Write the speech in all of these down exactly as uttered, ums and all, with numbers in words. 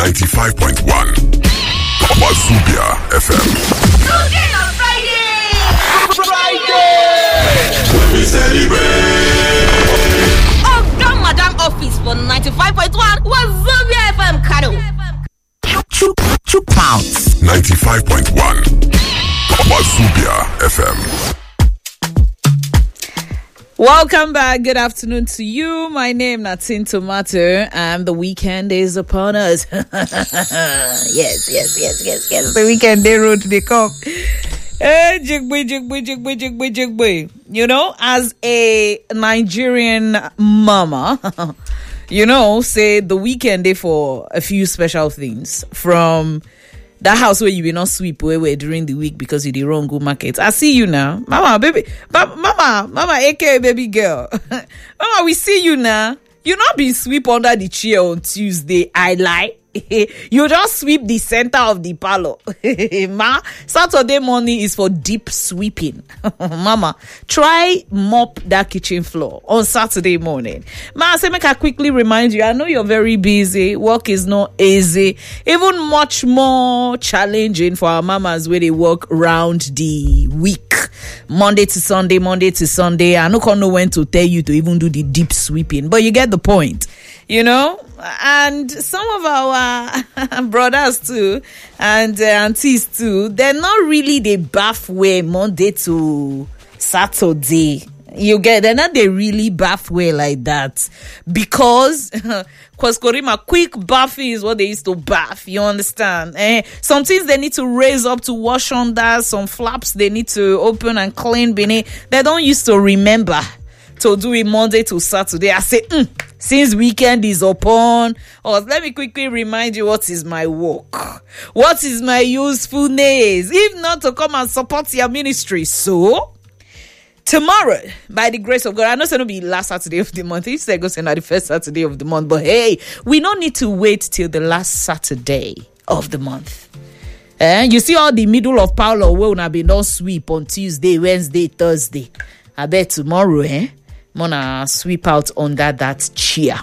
ninety-five point one. Wazubia F M. Today on Friday! Friday! Let me celebrate! Oh, God, Madam Office for ninety-five point one Wazubia F M, Kado. Two, two pounds. ninety-five point one. Wazubia F M. Welcome back. Good afternoon to you. My name is Natin Tomato, and the weekend is upon us. yes, yes, yes, yes, yes. The weekend they road they come. Hey, jigby, jigby, jigby, jigby, jigby. You know, as a Nigerian mama, you know, say the weekend they for a few special things from. That house where you will not sweep away during the week because you the wrong go market. I see you now. Mama, baby. Ba- mama, mama, A K A baby girl. Mama, we see you now. You not be sweep under the chair on Tuesday. I lie. You just sweep the center of the parlor. Ma, Saturday morning is for deep sweeping. Mama, try mop that kitchen floor on Saturday morning. Ma, I say make I quickly remind you, I know you're very busy. Work is not easy. Even much more challenging for our mamas where they work round the week. Monday to Sunday, Monday to Sunday. I don't know when to tell you to even do the deep sweeping, but you get the point. You know, and some of our brothers too, and uh, aunties too, they're not really the bath way Monday to Saturday. You get, they're not the really bath way like that. Because, because Korima, quick bathing is what they used to bath. You understand? Eh? Some things they need to raise up to wash under, some flaps they need to open and clean beneath. They don't used to remember to do it Monday to Saturday. I say, mm, since weekend is upon, or let me quickly remind you what is my work. What is my usefulness? If not to come and support your ministry. So, tomorrow, by the grace of God, I know it's going to be last Saturday of the month. If they go say not the first Saturday of the month, but hey, we don't need to wait till the last Saturday of the month. Eh? You see all the middle of Paulo will not be no sweep on Tuesday, Wednesday, Thursday. I bet tomorrow, eh? I'm gonna sweep out under that chair.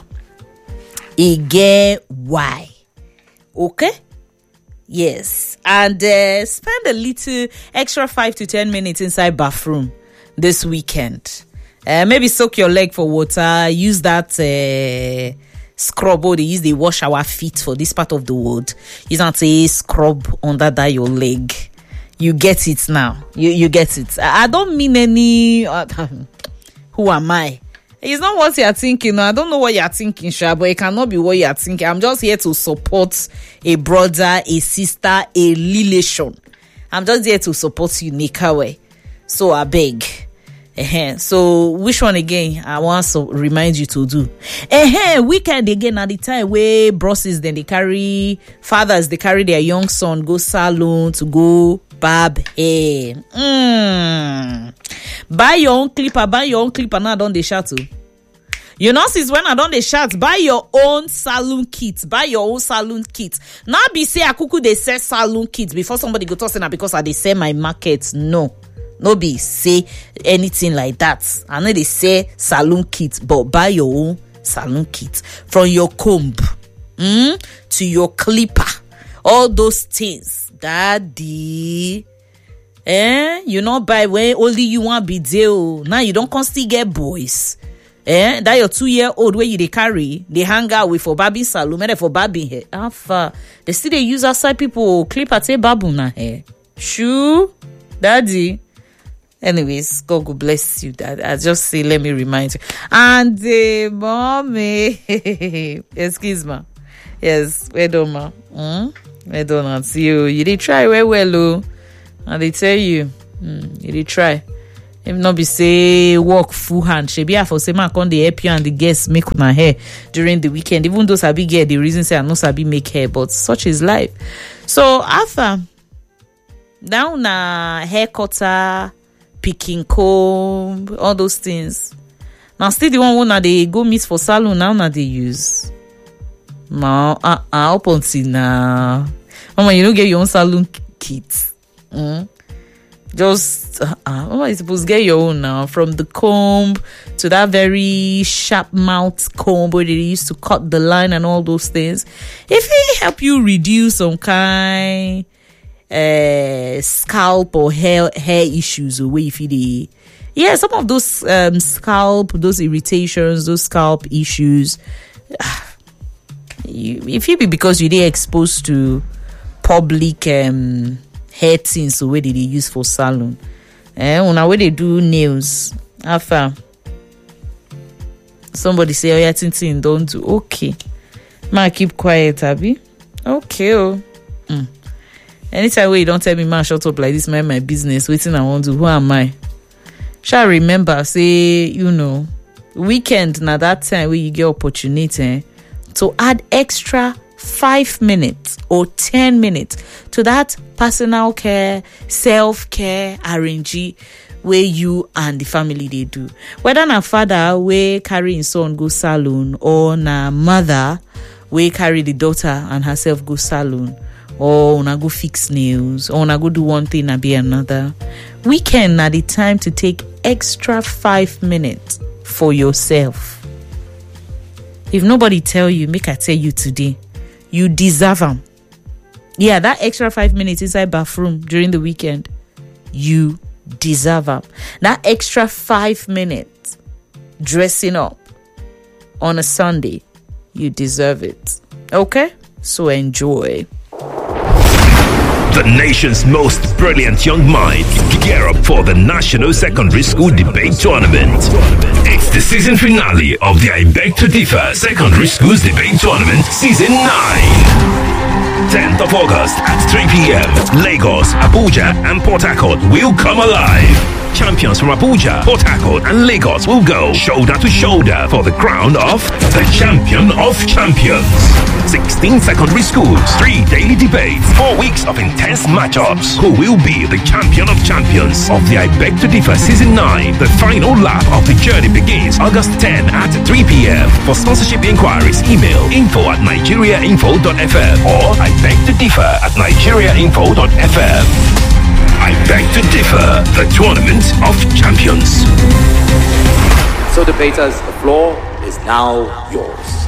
Again, why? Okay? Yes. And uh, spend a little extra five to ten minutes inside bathroom this weekend. Uh, maybe soak your leg for water. Use that uh, scrub. Or they use the wash our feet for this part of the world. Use that a scrub under that your leg. You get it now. You you get it. I, I don't mean any... Uh, who am I? It's not what you're thinking. I don't know what you're thinking, Sha, but it cannot be what you're thinking. I'm just here to support a brother, a sister, a relation. I'm just here to support you, Nikawe. So I beg. Uh-huh. So which one again I want to remind you to do? Uh-huh. Weekend again at the time where bosses then they carry fathers, they carry their young son go salon to go barb hair. Mm. Buy your own clipper, buy your own clipper now don't they shout to. You know, since when I don't they shout, buy your own saloon kit. Buy your own saloon kit. Now be say akuku they sell saloon kits before somebody go to say na because I they sell my market. No. No be say anything like that. I know they say saloon kit, but buy your own saloon kit. From your comb mm, to your clipper. All those things. Daddy. Eh? You not buy when only you want be there. Now you don't constantly get boys. Eh? That your two year old where you they carry, they hang out with for baby saloon, and for baby hair. How far? They still they use outside people clip at a babu na hair. Shoo, daddy. Anyways, God will bless you, Dad. I just say, let me remind you. And uh, mommy, excuse me. Yes, well done, ma. Mm? Well done, auntie. You, you did try well, well, oh. And they tell you, mm, you did try. If not be say work full hand, she be for say man come dey help you and the guests make una hair during the weekend. Even though sabi get the reason say I no sabi make hair, but such is life. So after now na hair cutter, picking comb, all those things. Now still the one when they go meet for salon now na they use. Ma ah ah up until now. Mama, you don't get your own salon kit. Mm? Just, uh, what am I supposed to get your own now? From the comb to that very sharp mouth comb where they used to cut the line and all those things. If it help you reduce some kind uh, scalp or hair hair issues away, if it yeah, some of those um, scalp, those irritations, those scalp issues, you, if it be because you did exposed to public um. hair things so where did they use for salon eh when where they do nails after somebody say oh yeah tintin don't do okay man keep quiet abi okay oh mm. Anytime where you don't tell me man shut up like this mind my business waiting I want to who am I shall remember say you know weekend now that time where you get opportunity eh, to add extra five minutes or ten minutes to that personal care, self-care R N G where you and the family they do. Whether na father where carry his son go salon or na mother where carry the daughter and herself go salon or na go fix nails or na go do one thing and be another. Weekend na the time to take extra five minutes for yourself. If nobody tell you, make I tell you today. You deserve them. Yeah, that extra five minutes inside bathroom during the weekend, you deserve them. That extra five minutes dressing up on a Sunday, you deserve it. Okay? So enjoy. The nation's most brilliant young minds gear up for the National Secondary School Debate Tournament. It's the season finale of the I Beg to Differ Secondary Schools Debate Tournament Season nine. tenth of August at three p.m. Lagos, Abuja and Port Harcourt will come alive. Champions from Abuja, Port Harcourt and Lagos will go shoulder to shoulder for the crown of the Champion of Champions. sixteen secondary schools, three daily debates, four weeks of intense matchups. Who will be the Champion of Champions of the I Beg to Differ Season nine? The final lap of the journey begins August tenth at three p.m. For sponsorship inquiries, email info at nigeriainfo dot f m or I beg to differ at nigeriainfo dot f m. I Beg to Differ, the Tournament of Champions. So debaters, the floor is now yours.